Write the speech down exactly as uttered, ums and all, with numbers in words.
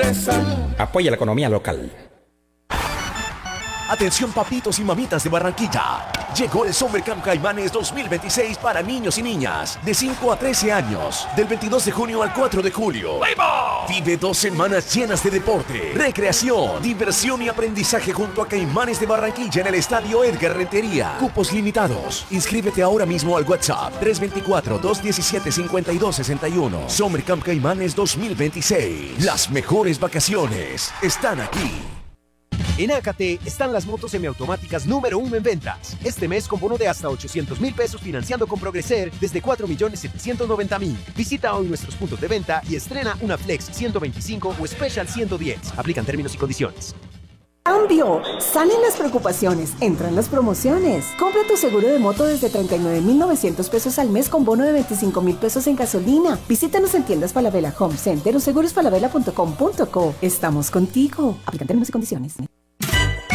empresa. Apoya la economía local. Atención papitos y mamitas de Barranquilla. Llegó el Summer Camp Caimanes dos mil veintiséis para niños y niñas de cinco a trece años, del veintidós de junio al cuatro de julio. Vive dos semanas llenas de deporte, recreación, diversión y aprendizaje junto a Caimanes de Barranquilla en el Estadio Edgar Rentería. Cupos limitados. Inscríbete ahora mismo al WhatsApp tres dos cuatro, dos uno siete, cinco dos seis uno. Summer Camp Caimanes dos mil veintiséis. Las mejores vacaciones están aquí. En Acate están las motos semiautomáticas número uno en ventas. Este mes con bono de hasta ochocientos mil pesos financiando con Progreser desde cuatro millones setecientos noventa mil. Visita hoy nuestros puntos de venta y estrena una Flex ciento veinticinco o Special ciento diez. Aplican términos y condiciones. Cambio, salen las preocupaciones, entran las promociones. Compra tu seguro de moto desde treinta y nueve mil novecientos pesos al mes con bono de veinticinco mil pesos en gasolina. Visítanos en tiendas Falabella Home Center o seguros falabella punto com punto co. Estamos contigo. Aplican términos y condiciones.